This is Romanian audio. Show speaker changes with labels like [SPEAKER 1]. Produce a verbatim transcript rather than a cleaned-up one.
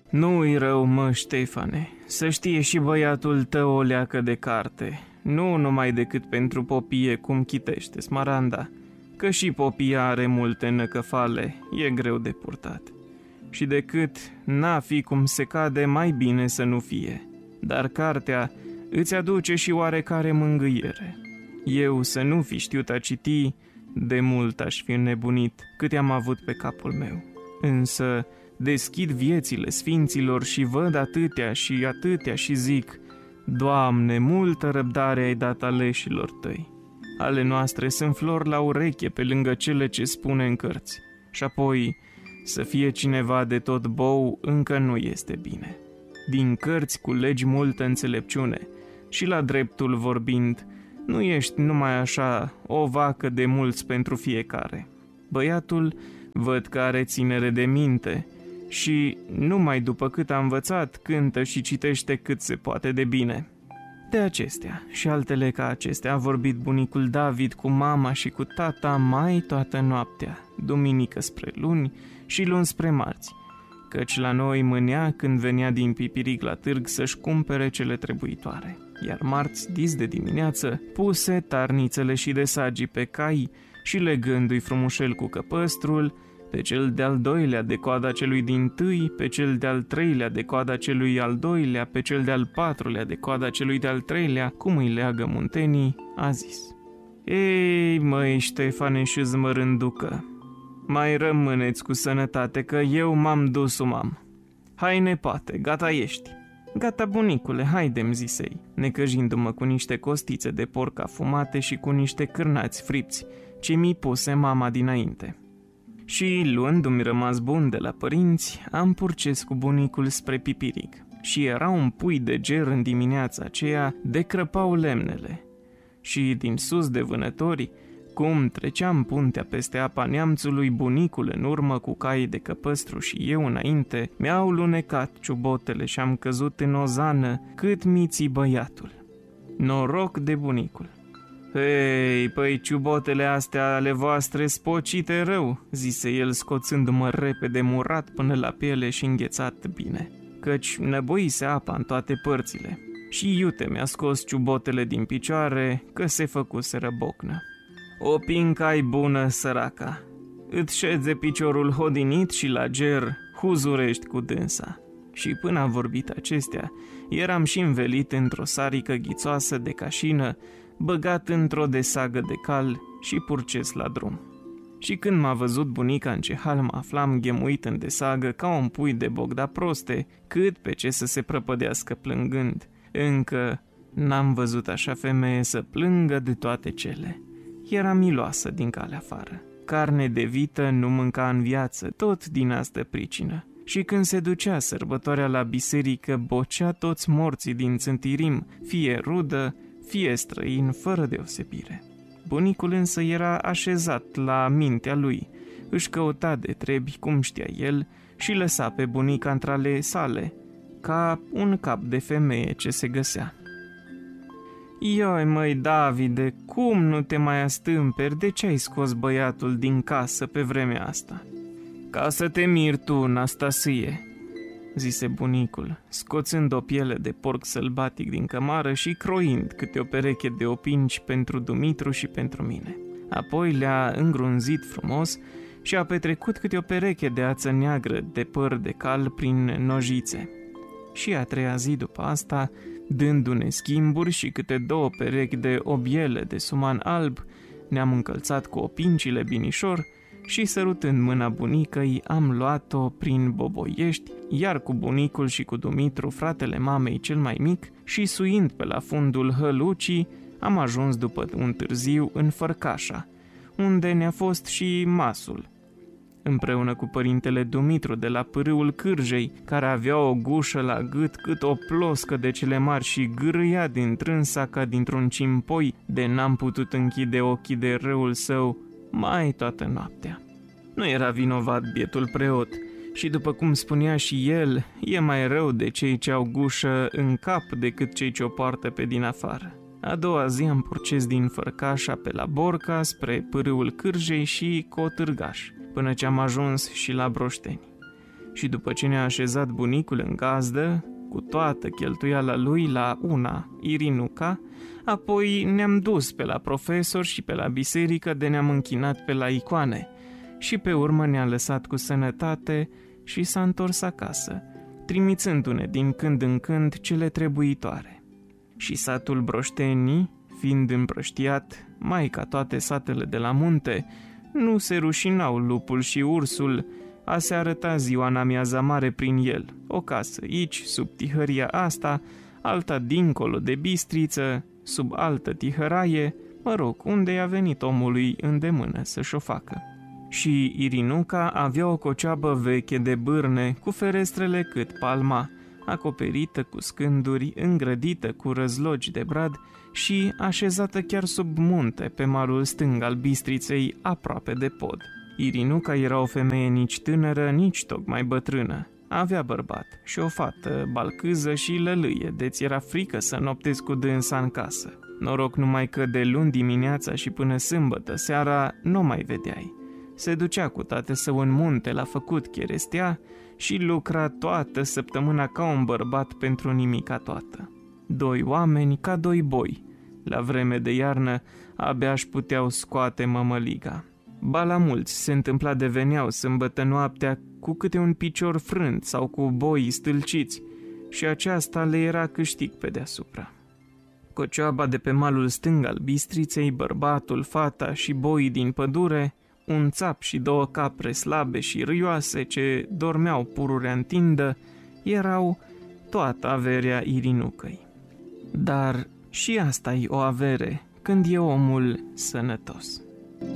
[SPEAKER 1] Nu-i rău, mă, Ștefane, să știe și băiatul tău o leacă de carte, nu numai decât pentru popie cum chitește Smaranda, că și popia are multe năcăfale, e greu de purtat. Și decât n-a fi cum se cade, mai bine să nu fie, dar cartea îți aduce și oarecare mângâiere. Eu să nu fi știut a citi, de mult aș fi înnebunit cât am avut pe capul meu. Însă deschid viețile sfinților și văd atâtea și atâtea și zic, Doamne, multă răbdare ai dat aleșilor tăi. Ale noastre sunt flori la ureche pe lângă cele ce spune în cărți. Și apoi, să fie cineva de tot bou încă nu este bine. Din cărți culegi multă înțelepciune și la dreptul vorbind, nu ești numai așa o vacă de mulți pentru fiecare. Băiatul văd că are ținere de minte și, numai după cât a învățat, cântă și citește cât se poate de bine. De acestea și altele ca acestea a vorbit bunicul David cu mama și cu tata mai toată noaptea, duminică spre luni și luni spre marți, căci la noi mânea când venea din Pipirig la târg să-și cumpere cele trebuitoare. Iar marți, dis de dimineață, puse tarnițele și desagii pe cai și legându-i frumușel cu căpăstrul, pe cel de-al doilea de coada celui dintâi, pe cel de-al treilea de coada celui al doilea, pe cel de-al patrulea de coada celui de-al treilea, cum îi leagă muntenii, a zis: Ei, măi, Ștefane și zmărânducă, mai rămâneți cu sănătate, că eu m-am dus m-am. Hai, nepate, gata ești. Gata, bunicule, haide-mi, zisei, necăjindu-mă cu niște costițe de porc afumate și cu niște cârnați fripți, ce mi puse mama dinainte. Și, luându-mi rămas bun de la părinți, am purces cu bunicul spre Pipirig. Și era un pui de ger în dimineața aceea, de crăpau lemnele. Și, din sus de vânători, cum treceam puntea peste apa neamțului, bunicul în urmă cu caii de căpăstru și eu înainte, mi-au lunecat ciubotele și am căzut în o zană cât miții băiatul. Noroc de bunicul. Hei, păi ciubotele astea ale voastre spocite rău, zise el scoțându-mă repede murat până la piele și înghețat bine, căci năbuise apa în toate părțile. Și iute mi-a scos ciubotele din picioare, că se făcuseră bocnă. O pinca-i bună, săraca, îți ședze piciorul hodinit și la ger huzurești cu dânsa. Și până am vorbit acestea, eram și învelit într-o sarică ghițoasă de cașină, băgat într-o desagă de cal și purces la drum. Și când m-a văzut bunica în ce hal mă aflam ghemuit în desagă ca un pui de bogda proste, cât pe ce să se prăpădească plângând, încă n-am văzut așa femeie să plângă de toate cele. Era miloasă din calea afară. Carne de vită nu mânca în viață, tot din astă pricină. Și când se ducea sărbătoarea la biserică, bocea toți morții din țântirim, fie rudă, fie străin, fără deosebire. Bunicul însă era așezat la mintea lui, își căuta de trebi cum știa el și lăsa pe bunica între ale sale, ca un cap de femeie ce se găsea. Ioi, măi, Davide, cum nu te mai astâmperi? De ce ai scos băiatul din casă pe vremea asta? Ca să te miri tu, Nastasie, zise bunicul, scoțând o piele de porc sălbatic din cămară și croind câte o pereche de opinci pentru Dumitru și pentru mine. Apoi le-a îngrunzit frumos și a petrecut câte o pereche de ață neagră de păr de cal prin nojițe. Și a treia zi după asta, dându-ne schimburi și câte două perechi de obiele de suman alb, ne-am încălțat cu opincile binișor și, sărutând mâna bunicăi, am luat-o prin Boboiești, iar cu bunicul și cu Dumitru, fratele mamei cel mai mic, și suind pe la fundul Hălucii, am ajuns după un târziu în Fărcașa, unde ne-a fost și masul, împreună cu părintele Dumitru de la Pârâul Cârjei, care avea o gușă la gât cât o ploscă de cele mari și gârâia din trânsa ca dintr-un cimpoi, de n-am putut închide ochii de răul său mai toată noaptea. Nu era vinovat bietul preot și, după cum spunea și el, e mai rău de cei ce au gușă în cap decât cei ce o poartă pe din afară. A doua zi am purces din Fărcașa pe la Borca spre Pârâul Cârjei și Cotârgaș, până ce am ajuns și la Broșteni. Și după ce ne-a așezat bunicul în gazdă, cu toată cheltuiala lui la una, Irinuca, apoi ne-am dus pe la profesor și pe la biserică de ne-am închinat pe la icoane și pe urmă ne-a lăsat cu sănătate și s-a întors acasă, trimițându-ne din când în când cele trebuitoare. Și satul Broștenii, fiind împrăștiat, mai ca toate satele de la munte, nu se rușinau lupul și ursul a se arăta ziua în amiaza mare prin el, o casă aici, sub tihăria asta, alta dincolo de Bistriță, sub altă tihăraie, mă rog, unde i-a venit omului îndemână să-și o facă. Și Irinuca avea o cocioabă veche de bârne, cu ferestrele cât palma, acoperită cu scânduri, îngrădită cu răzlogi de brad și așezată chiar sub munte, pe malul stâng al Bistriței, aproape de pod. Irinuca era o femeie nici tânără, nici tocmai bătrână. Avea bărbat și o fată balcâză și lălâie, de-ți era frică să noptezi cu dânsa în casă. Noroc numai că de luni dimineața și până sâmbătă seara nu mai vedeai. Se ducea cu tată său în munte, l-a făcut cherestea și lucra toată săptămâna ca un bărbat pentru nimica toată. Doi oameni ca doi boi. La vreme de iarnă abia își puteau scoate mămăliga. Ba la mulți se întâmpla de veneau sâmbătă noaptea cu câte un picior frânt sau cu boi stâlciți și aceasta le era câștig pe deasupra. Cocioaba de pe malul stâng al Bistriței, bărbatul, fata și boii din pădure, un țap și două capre slabe și râioase ce dormeau pururea în tindă, erau toată averea Irinucăi. Dar și asta-i o avere când e omul sănătos.